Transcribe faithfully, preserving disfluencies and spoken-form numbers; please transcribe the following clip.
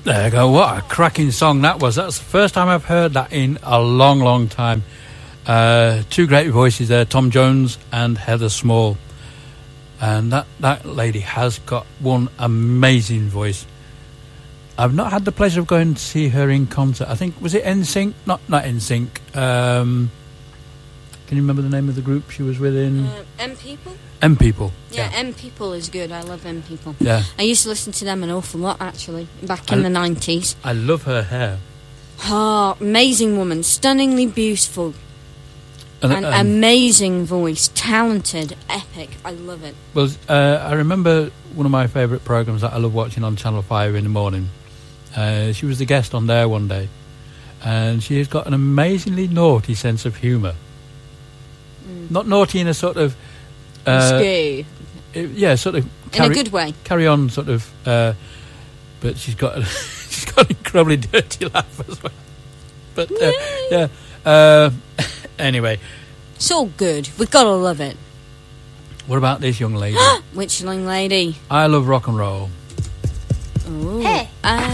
There you go. What a cracking song that was. That's the first time I've heard that in a long, long time. Uh, two great voices there, Tom Jones and Heather Small. And that, that lady has got one amazing voice. I've not had the pleasure of going to see her in concert. I think, was it N Sync? Not not N Sync. Um, can you remember the name of the group she was with in? Uh, M People? M People. Yeah, yeah, M People is good. I love M People. Yeah. I used to listen to them an awful lot, actually, back in I, the nineties. I love her hair. Oh, amazing woman. Stunningly beautiful. And, An um, amazing voice, talented, epic. I love it. Well, uh, I remember one of my favourite programmes that I love watching on Channel five in the morning. Uh, she was the guest on there one day, and she has got an amazingly naughty sense of humour. Mm. Not naughty in a sort of... Uh, Risky. Yeah, sort of... Carry, in a good way. Carry on, sort of... Uh, but she's got a, she's got an incredibly dirty laugh as well. But, uh, yeah... Uh, anyway, it's all good. We've got to love it. What about this young lady? Which young lady? I love rock and roll. Ooh. Hey. Uh,